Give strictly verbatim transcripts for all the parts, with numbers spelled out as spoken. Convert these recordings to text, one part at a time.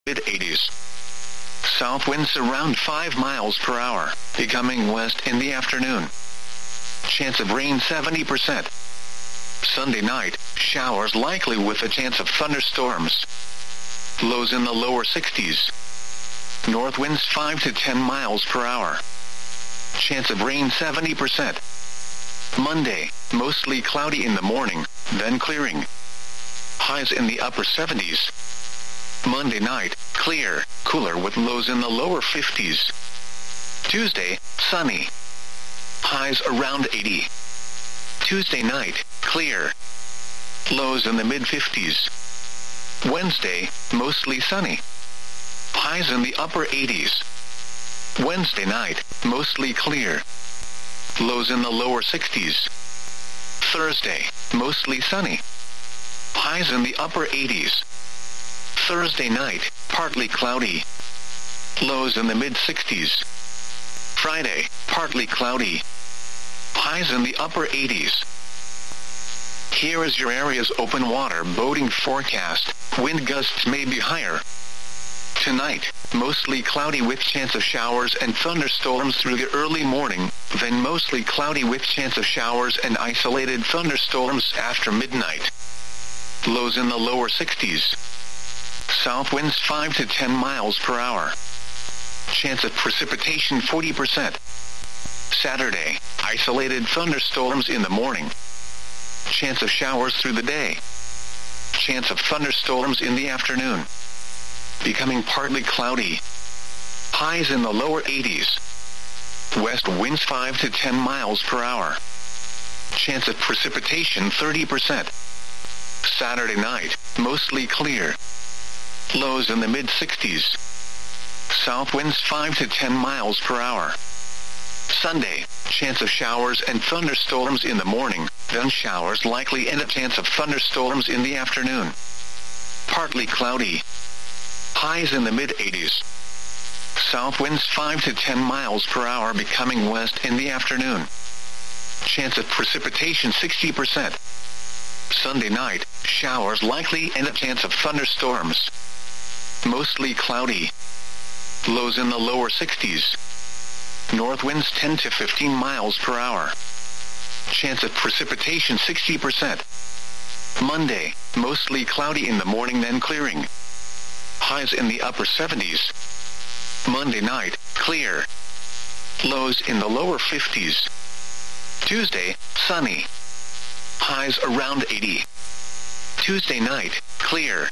mid eighties. South winds around five miles per hour, becoming west in the afternoon. Chance of rain seventy percent. Sunday night, showers likely with a chance of thunderstorms. Lows in the lower sixties. North winds five to ten miles per hour. Chance of rain seventy percent. Monday, mostly cloudy in the morning, then clearing. Highs in the upper seventies. Monday night, clear, cooler with lows in the lower fifties. Tuesday, sunny. Highs around eighty. Tuesday night, clear. Lows in the mid fifties. Wednesday, mostly sunny. Highs in the upper eighties. Wednesday night, mostly clear. Lows in the lower sixties. Thursday, mostly sunny. Highs in the upper eighties. Thursday night, partly cloudy. Lows in the mid sixties. Friday, partly cloudy. Highs in the upper eighties. Here is your area's open water boating forecast. Wind gusts may be higher. Tonight, mostly cloudy with chance of showers and thunderstorms through the early morning, then mostly cloudy with chance of showers and isolated thunderstorms after midnight. Lows in the lower sixties. South winds five to ten miles per hour. Chance of precipitation forty percent. Saturday, isolated thunderstorms in the morning. Chance of showers through the day. Chance of thunderstorms in the afternoon. Becoming partly cloudy. Highs in the lower eighties. West winds five to ten miles per hour. Chance of precipitation thirty percent. Saturday night, mostly clear. Lows in the mid sixties. South winds five to ten miles per hour. Sunday, chance of showers and thunderstorms in the morning, then showers likely and a chance of thunderstorms in the afternoon. Partly cloudy. Highs in the mid eighties. South winds five to ten miles per hour becoming west in the afternoon. Chance of precipitation sixty percent. Sunday night, showers likely and a chance of thunderstorms. Mostly cloudy. Lows in the lower sixties. North winds ten to fifteen miles per hour. Chance of precipitation sixty percent. Monday, mostly cloudy in the morning then clearing. Highs in the upper seventies. Monday night, clear. Lows in the lower fifties. Tuesday, sunny. Highs around eighty. Tuesday night, clear.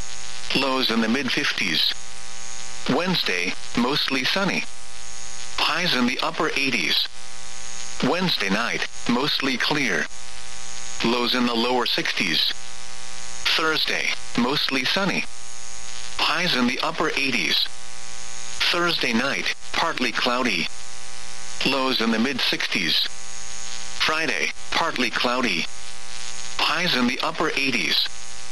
Lows in the mid fifties. Wednesday, mostly sunny. Highs in the upper eighties. Wednesday night, mostly clear. Lows in the lower sixties. Thursday, mostly sunny. Highs in the upper eighties. Thursday night, partly cloudy. Lows in the mid sixties. Friday, partly cloudy. Highs in the upper eighties.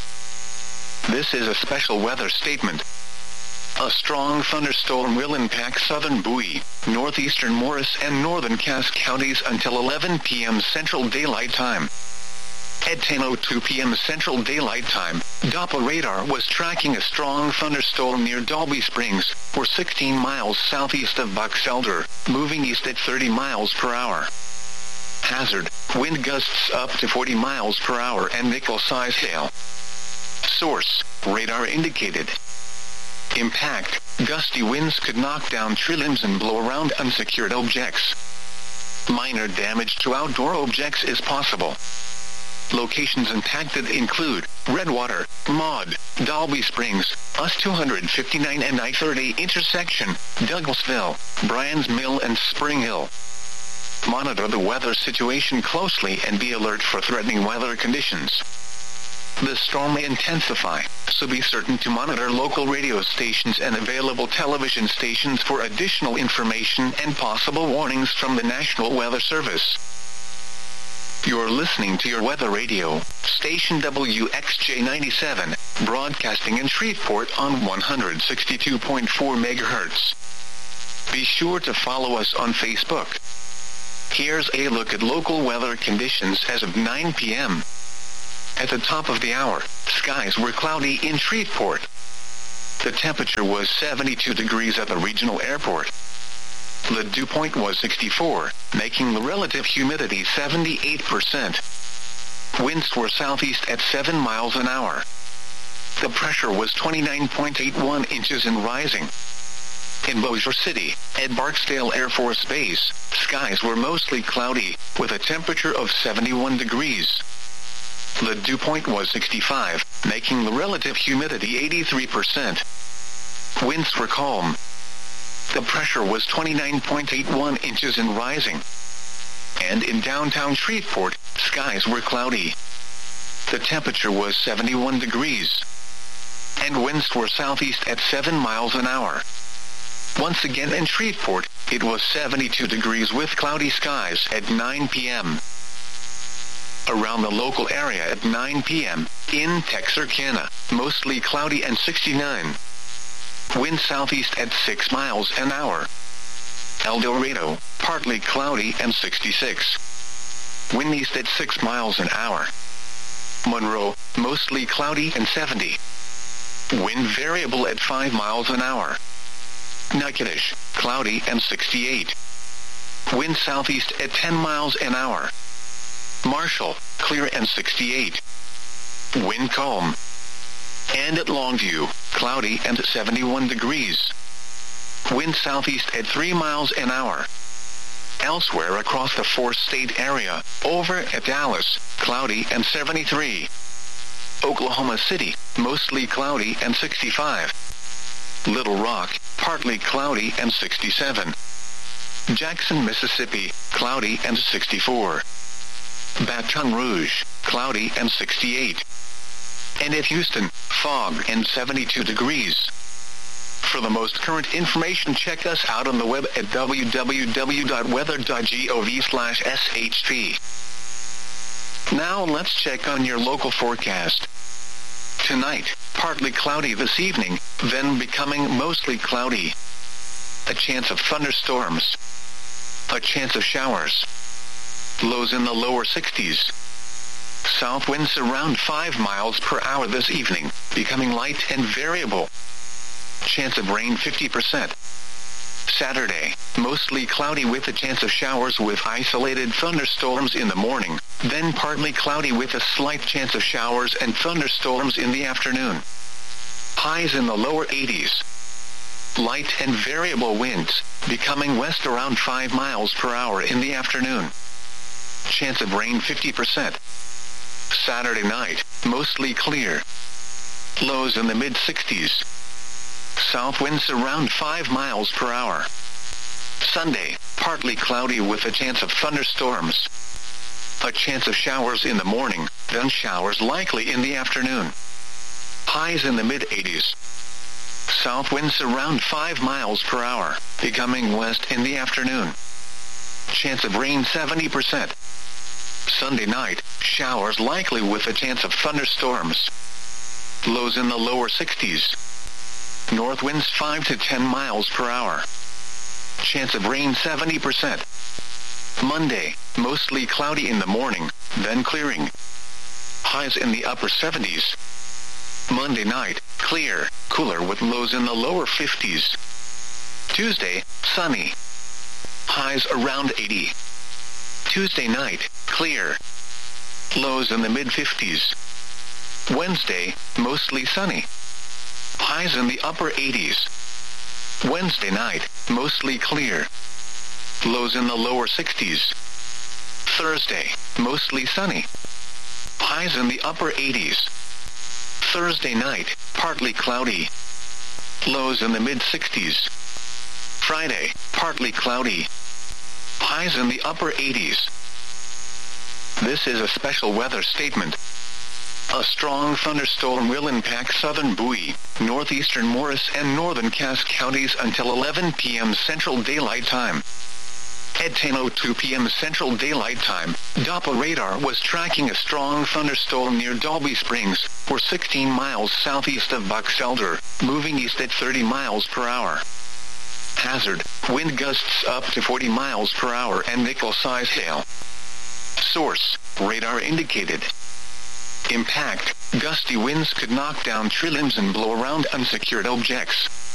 This is a special weather statement. A strong thunderstorm will impact southern Bowie, northeastern Morris and northern Cass counties until eleven p.m. Central Daylight Time. At ten oh two p.m. Central Daylight Time, Doppler radar was tracking a strong thunderstorm near Dalby Springs, or sixteen miles southeast of Box Elder, moving east at thirty miles per hour. Hazard, wind gusts up to forty miles per hour and nickel-size hail. Source, radar indicated. Impact, gusty winds could knock down tree limbs and blow around unsecured objects. Minor damage to outdoor objects is possible. Locations impacted include Redwater, Maud, Dalby Springs, U S two fifty-nine and I thirty intersection, Douglasville, Bryan's Mill and Spring Hill. Monitor the weather situation closely and be alert for threatening weather conditions. The storm may intensify, so be certain to monitor local radio stations and available television stations for additional information and possible warnings from the National Weather Service. You're listening to your weather radio, station W X J ninety-seven, broadcasting in Shreveport on one hundred sixty-two point four megahertz. Be sure to follow us on Facebook. Here's a look at local weather conditions as of nine p.m. At the top of the hour, skies were cloudy in Shreveport. The temperature was seventy-two degrees at the regional airport. The dew point was sixty-four, making the relative humidity seventy-eight percent. Winds were southeast at seven miles an hour. The pressure was twenty-nine point eight one inches and rising. In Bossier City, at Barksdale Air Force Base, skies were mostly cloudy, with a temperature of seventy-one degrees. The dew point was sixty-five, making the relative humidity eighty-three percent. Winds were calm. The pressure was twenty-nine point eight one inches and rising. And in downtown Shreveport, skies were cloudy. The temperature was seventy-one degrees. And winds were southeast at seven miles an hour. Once again in Shreveport, it was seventy-two degrees with cloudy skies at nine p.m. Around the local area at nine p.m., in Texarkana, mostly cloudy and sixty-nine. Wind southeast at six miles an hour. El Dorado, partly cloudy and sixty-six. Wind east at six miles an hour. Monroe, mostly cloudy and seventy. Wind variable at five miles an hour. Natchitoches, cloudy and sixty-eight. Wind southeast at ten miles an hour. Marshall, clear and sixty-eight. Wind calm. And at Longview, cloudy and seventy-one degrees. Wind southeast at three miles an hour. Elsewhere across the four-state area, over at Dallas, cloudy and seventy-three. Oklahoma City, mostly cloudy and sixty-five. Little Rock, partly cloudy and sixty-seven. Jackson, Mississippi, cloudy and sixty-four. Baton Rouge, cloudy and sixty-eight. And at Houston, fog and seventy-two degrees. For the most current information, check us out on the web at w w w dot weather dot gov slash s h p. Now let's check on your local forecast. Tonight, partly cloudy this evening, then becoming mostly cloudy. A chance of thunderstorms. A chance of showers. Lows in the lower sixties. South winds around five miles per hour this evening, becoming light and variable. Chance of rain fifty percent. Saturday, mostly cloudy with a chance of showers with isolated thunderstorms in the morning, then partly cloudy with a slight chance of showers and thunderstorms in the afternoon. Highs in the lower eighties. Light and variable winds, becoming west around five miles per hour in the afternoon. Chance of rain fifty percent. Saturday night, mostly clear. Lows in the mid-sixties. South winds around five miles per hour. Sunday, partly cloudy with a chance of thunderstorms. A chance of showers in the morning, then showers likely in the afternoon. Highs in the mid-eighties. South winds around five miles per hour, becoming west in the afternoon. Chance of rain seventy percent. Sunday night, showers likely with a chance of thunderstorms. Lows in the lower sixties. North winds five to ten miles per hour. Chance of rain seventy percent. Monday, mostly cloudy in the morning, then clearing. Highs in the upper seventies. Monday night, clear, cooler with lows in the lower fifties. Tuesday, sunny. Highs around eighty. Tuesday night, clear. Lows in the mid-fifties. Wednesday, mostly sunny. Highs in the upper eighties. Wednesday night, mostly clear. Lows in the lower sixties. Thursday, mostly sunny. Highs in the upper eighties. Thursday night, partly cloudy. Lows in the mid-sixties. Friday, partly cloudy. Highs in the upper eighties. This is a special weather statement. A strong thunderstorm will impact southern Bowie, northeastern Morris and northern Cass counties until eleven p.m. Central Daylight Time. At ten oh two p.m. Central Daylight Time, Doppler radar was tracking a strong thunderstorm near Dolby Springs, or sixteen miles southeast of Box Elder, moving east at thirty miles per hour. Hazard, wind gusts up to forty miles per hour and nickel-size hail. Source, radar indicated. Impact: gusty winds could knock down tree limbs and blow around unsecured objects.